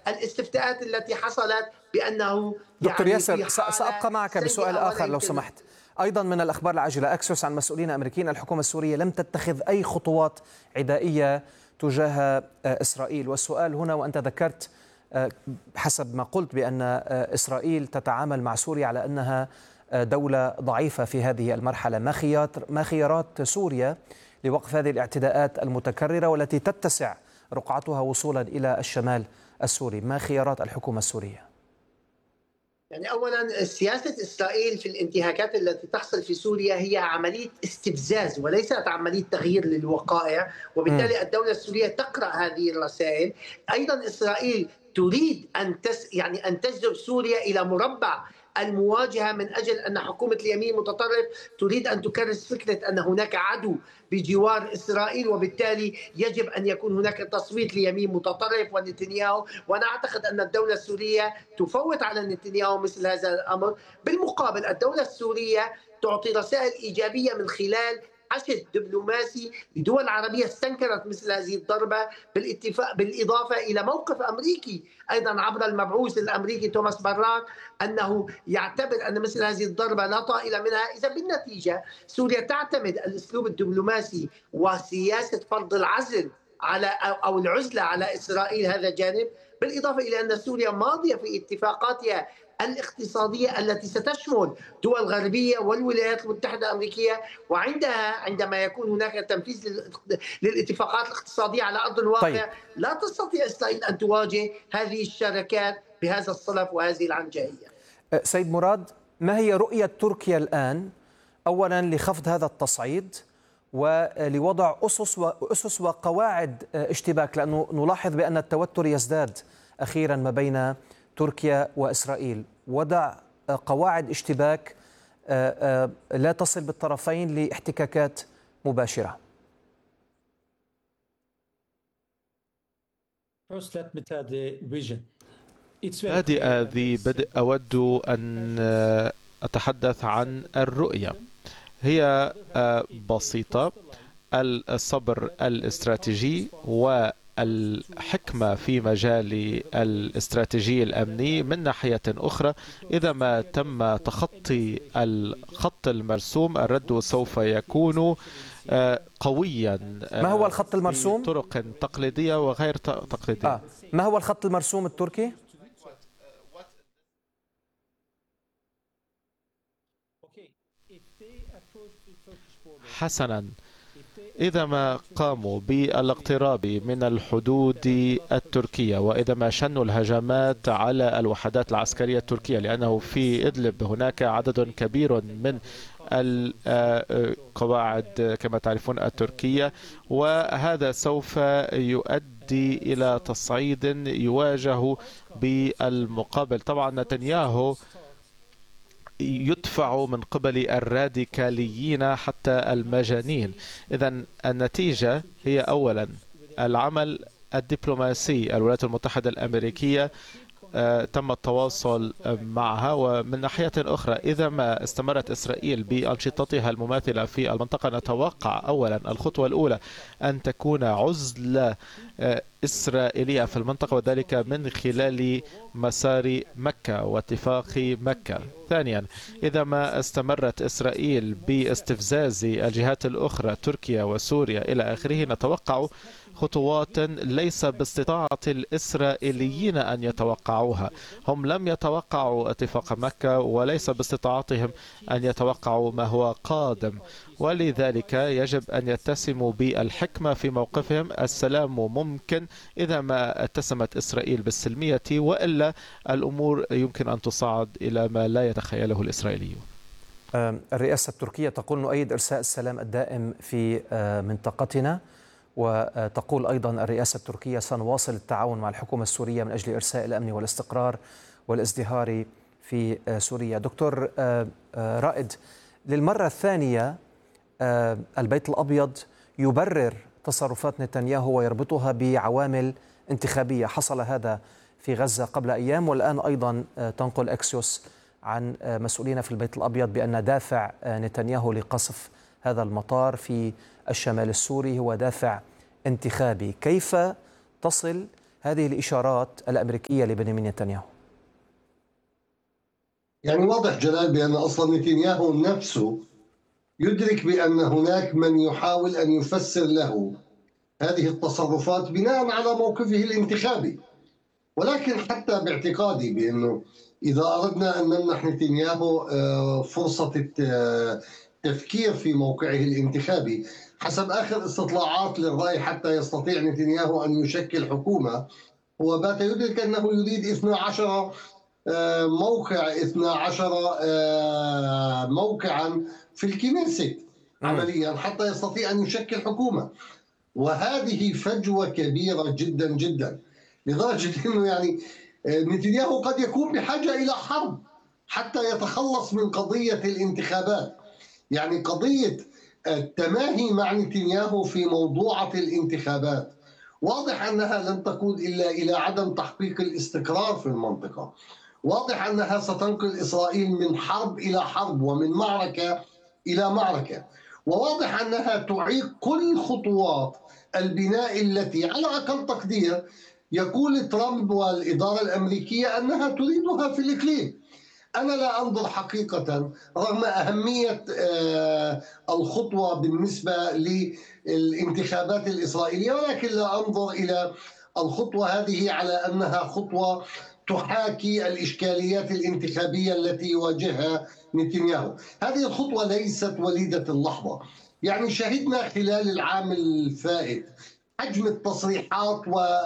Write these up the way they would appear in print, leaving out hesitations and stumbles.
الاستفتاءات التي حصلت بأنه دكتور يعني ياسر، في حالة سأبقى معك بسؤال سيئة آخر ولا لو يمكن. سمحت. أيضا من الأخبار العاجلة، أكسيوس عن مسؤولين أمريكيين: الحكومة السورية لم تتخذ أي خطوات عدائية تجاه إسرائيل. والسؤال هنا، وأنت ذكرت حسب ما قلت بأن إسرائيل تتعامل مع سوريا على أنها دولة ضعيفة في هذه المرحلة، ما خيارات سوريا لوقف هذه الاعتداءات المتكررة والتي تتسع رقعتها وصولا إلى الشمال السوري؟ ما خيارات الحكومة السورية؟ يعني أولا، سياسة إسرائيل في الانتهاكات التي تحصل في سوريا هي عملية استفزاز وليست عملية تغيير للوقائع، وبالتالي الدولة السورية تقرأ هذه الرسائل. أيضا إسرائيل تريد يعني أن تجذب سوريا إلى مربع المواجهة، من أجل أن حكومة اليمين المتطرف تريد أن تكرس فكرة أن هناك عدو بجوار إسرائيل، وبالتالي يجب أن يكون هناك تصويت ليمين متطرف ونتنياهو. وأنا أعتقد أن الدولة السورية تفوت على نتنياهو مثل هذا الأمر. بالمقابل، الدولة السورية تعطي رسائل إيجابية من خلال حشد دبلوماسي لدول عربية استنكرت مثل هذه الضربة، بالإضافة إلى موقف أمريكي أيضا عبر المبعوث الأمريكي توماس براك، أنه يعتبر أن مثل هذه الضربة لا طائل منها. إذا بالنتيجة سوريا تعتمد الأسلوب الدبلوماسي وسياسة فرض العزل أو العزلة على إسرائيل، هذا جانب، بالإضافة إلى أن سوريا ماضية في اتفاقاتها الاقتصادية التي ستشمل دول غربية والولايات المتحدة الأمريكية، عندما يكون هناك تنفيذ للاتفاقات الاقتصادية على أرض الواقع، طيب، لا تستطيع إسرائيل أن تواجه هذه الشركات بهذا الصلف وهذه العنجهية. سيد مراد، ما هي رؤية تركيا الآن أولا لخفض هذا التصعيد ولوضع أسس وقواعد اشتباك؟ لأنه نلاحظ بأن التوتر يزداد أخيرا ما بين تركيا وإسرائيل. وضع قواعد اشتباك لا تصل بالطرفين لاحتكاكات مباشرة. بادئ ذي بدء أود أن أتحدث عن الرؤية. هي بسيطة: الصبر الاستراتيجي والحكمة في مجال الاستراتيجي الأمني. من ناحية أخرى، إذا ما تم تخطي الخط المرسوم، الرد سوف يكون قويا. ما هو الخط المرسوم؟ طرق تقليدية وغير تقليدية. ما هو الخط المرسوم التركي؟ حسنا، إذا ما قاموا بالاقتراب من الحدود التركية، وإذا ما شنوا الهجمات على الوحدات العسكرية التركية، لأنه في إدلب هناك عدد كبير من القواعد كما تعرفون التركية، وهذا سوف يؤدي إلى تصعيد يواجه بالمقابل. طبعا نتنياهو يدفع من قبل الراديكاليين حتى المجانين. إذن النتيجة هي أولا العمل الدبلوماسي. الولايات المتحدة الأمريكية تم التواصل معها، ومن ناحية أخرى إذا ما استمرت إسرائيل بأنشطتها المماثلة في المنطقة، نتوقع أولا الخطوة الأولى أن تكون عزلة إسرائيلية في المنطقة، وذلك من خلال مسار مكة واتفاق مكة. ثانيا، إذا ما استمرت إسرائيل باستفزاز الجهات الأخرى تركيا وسوريا إلى آخره، نتوقع خطوات ليس باستطاعة الإسرائيليين أن يتوقعوها. هم لم يتوقعوا اتفاق مكة، وليس باستطاعتهم أن يتوقعوا ما هو قادم، ولذلك يجب أن يتسموا بالحكمة في موقفهم. السلام ممكن إذا ما اتسمت إسرائيل بالسلمية، وإلا الأمور يمكن أن تصعد إلى ما لا يتخيله الإسرائيليون. الرئاسة التركية تقول نؤيد إرساء السلام الدائم في منطقتنا، وتقول أيضا الرئاسة التركية سنواصل التعاون مع الحكومة السورية من أجل إرساء الأمن والاستقرار والازدهار في سوريا. دكتور رائد، للمرة الثانية البيت الأبيض يبرر تصرفات نتنياهو ويربطها بعوامل انتخابية. حصل هذا في غزة قبل أيام، والآن أيضا تنقل أكسيوس عن مسؤولين في البيت الأبيض بأن دافع نتنياهو لقصف هذا المطار في الشمال السوري هو دافع انتخابي. كيف تصل هذه الإشارات الأمريكية لبنيامين نتنياهو؟ يعني واضح جلال بأن أصلا نتنياهو نفسه يدرك بأن هناك من يحاول أن يفسر له هذه التصرفات بناء على موقفه الانتخابي. ولكن حتى باعتقادي بأنه إذا أردنا أن نمنح نتنياهو فرصة التفكير في موقعه الانتخابي حسب آخر استطلاعات للرأي حتى يستطيع نتنياهو أن يشكل حكومة، هو بات يدرك أنه يريد 12 موقع 12 موقعا في الكنيست عمليا حتى يستطيع أن يشكل حكومة. وهذه فجوة كبيرة جدا جدا، لدرجة أنه يعني نتنياهو قد يكون بحاجة إلى حرب حتى يتخلص من قضية الانتخابات. يعني قضية التماهي مع نتنياهو في موضوعة الانتخابات واضح أنها لن تقود إلا إلى عدم تحقيق الاستقرار في المنطقة. واضح أنها ستنقل إسرائيل من حرب إلى حرب ومن معركة إلى معركة. وواضح أنها تعيق كل خطوات البناء التي على أقل تقدير يقول ترامب والإدارة الأمريكية أنها تريدها في الإقليم. أنا لا أنظر حقيقة رغم أهمية الخطوة بالنسبة للانتخابات الإسرائيلية، ولكن لا أنظر إلى الخطوة هذه على أنها خطوة تحاكي الإشكاليات الانتخابية التي يواجهها نتنياهو. هذه الخطوة ليست وليدة اللحظة. يعني شهدنا خلال العام الفائت حجم التصريحات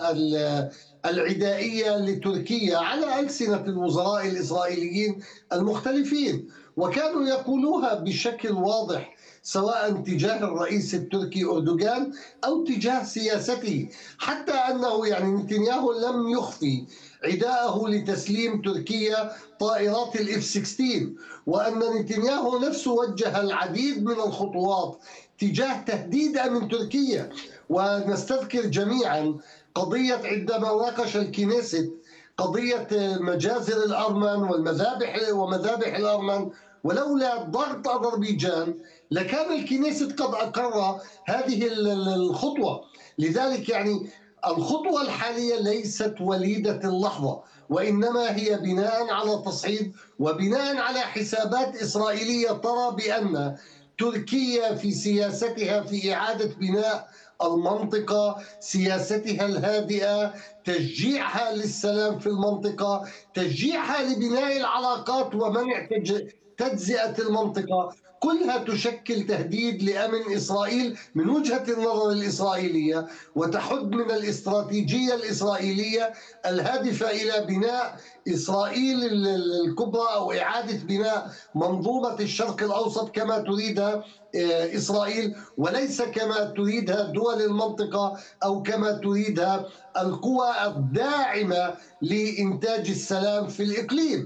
والعدائية لتركيا على ألسنة الوزراء الإسرائيليين المختلفين، وكانوا يقولوها بشكل واضح سواء تجاه الرئيس التركي أردوغان أو تجاه سياسته. حتى أنه يعني نتنياهو لم يخفي عداءه لتسليم تركيا طائرات الإف 16، وأن نتنياهو نفسه وجه العديد من الخطوات تجاه تهديد أمن تركيا. ونستذكر جميعا قضية عندما ناقش الكنيست قضية مجازر الأرمن ومذابح الأرمن، ولولا ضغط أذربيجان لكان الكنيست قد أقر هذه الخطوة. لذلك يعني الخطوة الحالية ليست وليدة اللحظة، وإنما هي بناء على تصعيد وبناء على حسابات إسرائيلية ترى بأن تركيا في سياستها في إعادة بناء المنطقة، سياستها الهادئة، تشجيعها للسلام في المنطقة، تشجيعها لبناء العلاقات ومنع تجزئة المنطقة، كلها تشكل تهديد لأمن إسرائيل من وجهة النظر الإسرائيلية، وتحد من الاستراتيجية الإسرائيلية الهادفة إلى بناء إسرائيل الكبرى أو إعادة بناء منظومة الشرق الأوسط كما تريدها إسرائيل، وليس كما تريدها دول المنطقة أو كما تريدها القوى الداعمة لإنتاج السلام في الإقليم.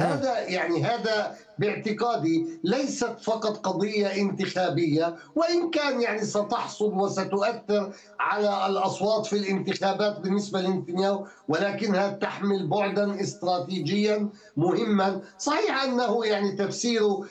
هذا باعتقادي ليست فقط قضية انتخابية، وإن كان يعني ستحصل وستؤثر على الأصوات في الانتخابات بالنسبة لنتنياهو، ولكنها تحمل بعدا استراتيجيا مهما. صحيح أنه يعني تفسيره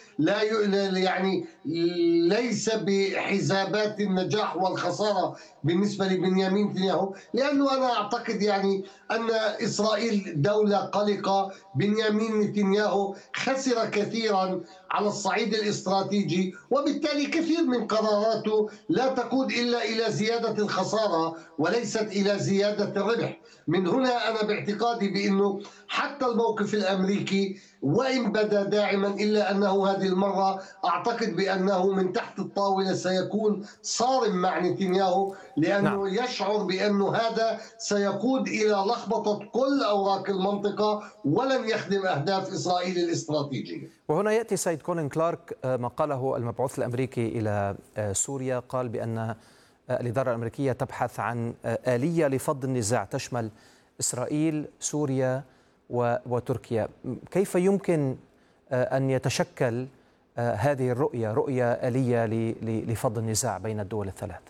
ليس بحسابات النجاح والخسارة بالنسبة لبنيامين نتنياهو، لأنه أنا أعتقد يعني أن إسرائيل دولة قلقة. بنيامين نتنياهو خسر كثيرا على الصعيد الاستراتيجي، وبالتالي كثير من قراراته لا تقود إلا إلى زيادة الخسارة وليست إلى زيادة الربح. من هنا أنا باعتقادي بأنه حتى الموقف الأمريكي وإن بدا داعما إلا أنه هذه المرة أعتقد بأنه من تحت الطاولة سيكون صارم مع نتنياهو، لأنه يشعر بأنه هذا سيقود إلى لخبطة كل أوراق المنطقة ولن يخدم أهداف إسرائيل الاستراتيجية. وهنا يأتي سيد كولين كلارك ما قاله المبعوث الأمريكي إلى سوريا، قال بأن الإدارة الأمريكية تبحث عن آلية لفض النزاع تشمل إسرائيل، سوريا وتركيا. كيف يمكن أن يتشكل هذه رؤية آلية لفض النزاع بين الدول الثلاث؟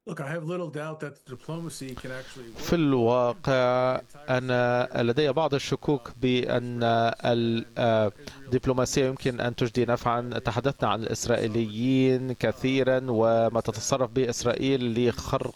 في الواقع أنا لدي بعض الشكوك بأن الدبلوماسية يمكن أن تجدي نفعا. تحدثنا عن الإسرائيليين كثيرا وما تتصرف به إسرائيل لخرق